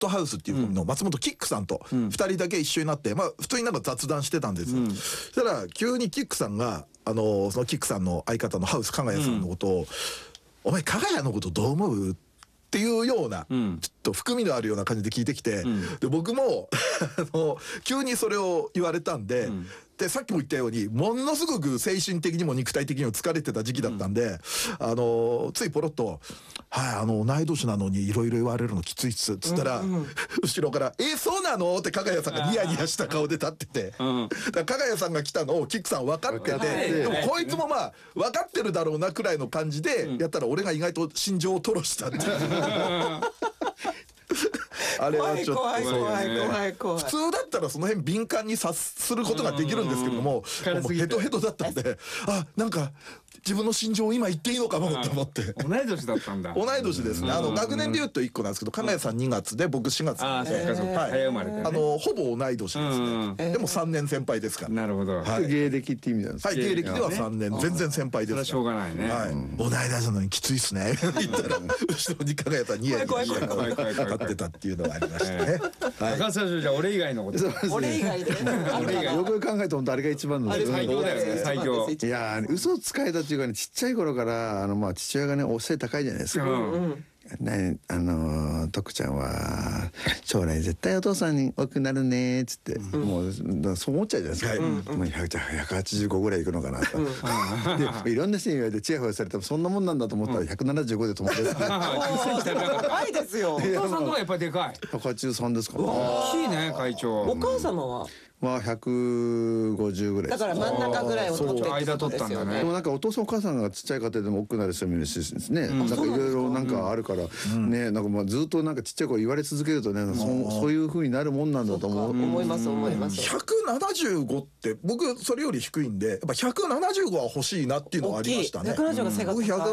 トハウスっていうの松本キックさんと2人だけ一緒になって、まあ普通になんか雑談してたんですよ。そしたら急にキックさんがそのキックさんの相方のハウス加賀谷さんのことを「お前加賀谷のことどう思う？」っていうような、ちょっと含みのあるような感じで聞いてきて、で僕も急にそれを言われたんで、でさっきも言ったようにものすごく精神的にも肉体的にも疲れてた時期だったんで、ついポロッと「はい同い年なのにいろいろ言われるのきついっす」っつったら、後ろから「そうなの?」って加賀谷さんがニヤニヤした顔で立ってて、だから加賀谷さんが来たのをキックさん分かってて、でもこいつもまあ分かってるだろうなくらいの感じでやったら、俺が意外と心情を吐露したっていう。あれはちょっと怖い普通だったらその辺敏感に察することができるんですけれども、もうヘトヘトだったんで、あ、なんか自分の心情を今言っていいのかもと思って。 同い年だったんだ。 同い年ですね。学年で言うと1個なんですけど、加賀谷さん2月で僕4月なんで、 早生まれで、 ほぼ同い年ですね。でも3年先輩ですから。 なるほど。 芸歴って意味なんですか。 はい、芸歴では3年、全然先輩ですから。 しょうがないね。 同い年なのにきついっすね。言ったら後ろに加賀谷さんニヤニヤして立ってたっていうのがありましたね。 高橋じゃあ俺以外のこと。 俺以外で。 よく考えても誰が一番の。 最強だよね、最強。 いや嘘つかれたっていうかね、ちっちゃい頃からまあ父親がねお背高いじゃないですか。ね、徳ちゃんは将来絶対お父さんに多くなるねっつって、もうそう思っちゃうじゃないですか。もう185ぐらいいくのかなと。でいろんな人に言われてチヤホヤされてもそんなもんなんだと思ったら175で止まってる。 高いですよ。 お父さんの方がやっぱりでかい。 183ですか。 大きいね会長。 お母様はまあ150ぐらい。 だから真ん中ぐらいを取って間取ったんだね。 でもなんかお父さんお母さんがちっちゃい家庭でも大きくなる人もいるしですね。なんかいろいろなんかあるからね、なんかまあずっとなんかちっちゃい子言われ続けるとね、そういう風になるもんなんだと思う。 思います。 175って僕それより低いんで、やっぱ175は欲しいなっていうのはありましたね。 175が背が高い。 僕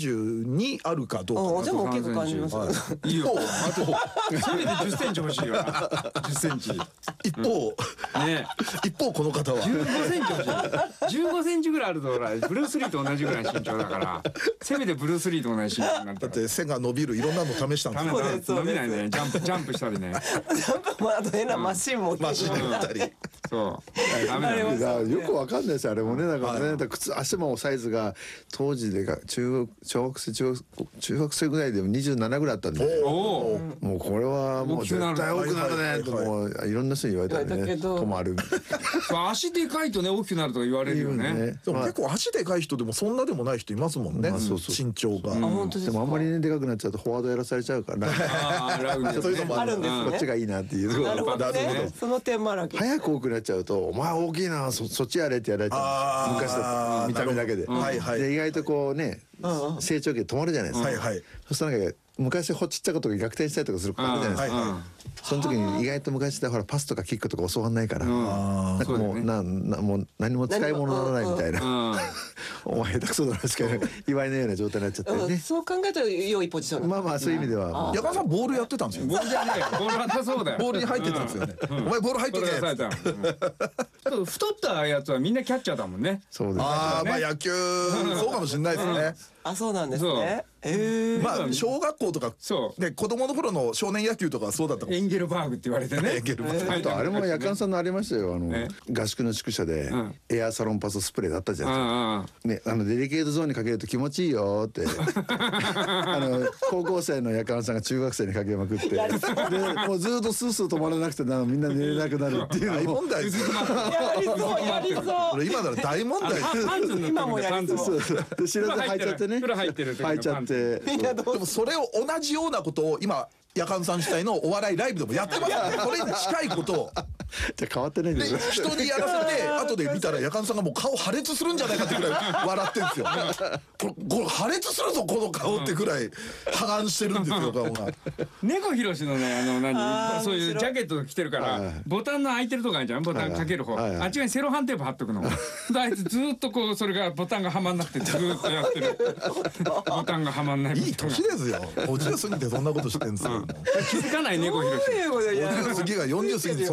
172あるかどうか。 でも大きく感じます。 いいよ。あとせめて10センチ欲しいわ。10センチ。 一方この方は 15センチ欲しい。15センチぐらいあるとほらブルース・リーと同じぐらい身長だから、せめてブルース・リーと同じ身長になって。 だって背が伸びるいろんなの試したんですよ。 伸びないね。ジャンプしたりね。 ジャンプもあと変なマシン持ってマシン持ったり。 そう。ダメだよ。 よくわかんないですよあれもね。だからね、靴足もサイズが当時で中学生ぐらいでも27ぐらいあったんで、もうこれはもう絶対多くなるねともういろんな人に言われたね。止まる。 足でかいとね大きくなるとか言われるよね。 でも結構足でかい人でもそんなでもない人いますもんね。身長が。 でもあんまりねでかくなっちゃうとフォワードやらされちゃうから。 そういうのもあるんです。 こっちがいいなっていう。 なるほどね。その点もあるわけ。 早く多くなっちゃうとお前大きいなそっちやれってやられちゃう。昔だと見た目だけで。で意外とこうね成長期で止まるじゃないですか。そしたらなんか昔ちっちゃいことが逆転したりとかすることあるじゃないですか。その時に意外と昔でほらパスとかキックとか教わんないから、なんかもう何も使い物にならないみたいな、お前下手くそだなしか言われないような状態になっちゃってね。 そう考えたら良いポジション。 まあまあそういう意味では。 矢川さんボールやってたんですよ。 ボールじゃねえよ。ボールはそうだよ。 ボールに入ってたんですよね。お前ボール入ってけ。 太ったやつはみんなキャッチャーだもんね。 そうです。 ああまあ野球そうかもしれないですね。 あ、そうなんですね。 まあ小学校とかね子供の頃の少年野球とかそうだった。 エンゲルバーグって言われてね。 エンゲルバーグ。 あれも夜間さんのありましたよ。合宿の宿舎でエアサロンパススプレーだったじゃないですか。ね、デリケートゾーンにかけると気持ちいいよって高校生の夜間さんが中学生にかけまくって、でもうずっとスースー止まらなくてみんな寝れなくなるっていう大問題です。 やりそう。 今なら大問題。 今もやりそう。 知らず履いちゃってね。履いちゃって。 でもそれを同じようなことを今夜間さん主体のお笑いライブでもやってますよね。これに近いことを。 じゃ変わってないんですよ。 人にやらせて後で見たら夜間さんがもう顔破裂するんじゃないかってくらい笑ってんですよ。これ破裂するぞこの顔ってくらい破顔してるんですよ顔が。 猫ひろしのねそういうジャケット着てるからボタンの開いてるとこあるじゃん。ボタンかける方あっち側にセロハンテープ貼っとくの。あいつずっとこうそれがボタンがはまんなくてずっとやってる。ボタンがはまんない。 いい年ですよ。50過ぎてそんなことしてんすよ。 気づかない猫ひろし。 50過ぎが40過ぎてそんなことしてん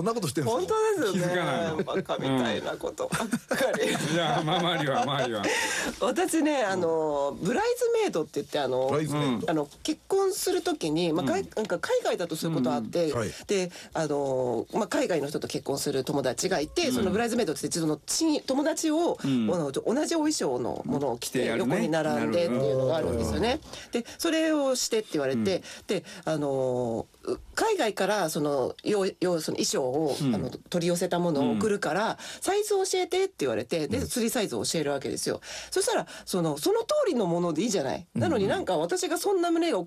本当ですよ気づかないね。バカみたいなことばっかり。 いや周りは私ねブライズメイドって言ってライズメイド結婚するときになんか海外だとそういうことあってはいで海外の人と結婚する友達がいてそのブライズメイドってその友達を同じお衣装のものを着て横に並んでっていうのがあるんですよね。でそれをしてって言われてで海外からその衣装を取り寄せたものを送るからサイズを教えてって言われてで釣りサイズを教えるわけですよ。そしたらその通りのものでいいじゃない。なのになんか私がそんな胸が大